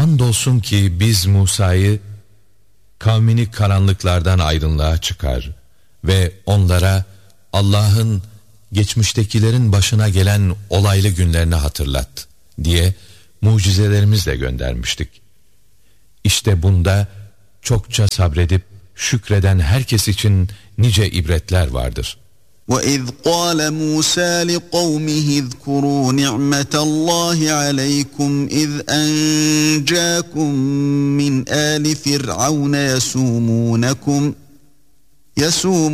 Andolsun ki biz Musa'yı kavmini karanlıklardan aydınlığa çıkar ve onlara Allah'ın geçmiştekilerin başına gelen olaylı günlerini hatırlat diye mucizelerimizle göndermiştik. İşte bunda çokça sabredip şükreden herkes için nice ibretler vardır. وَإِذْ قَالَ مُوسَى لِقَوْمِهِ اذْكُرُوا نِعْمَةَ اللّٰهِ عَلَيْكُمْ إِذْ أَنْجَاكُمْ مِنْ آلِ فِرْعَوْنَ يَسُومُونَكُمْ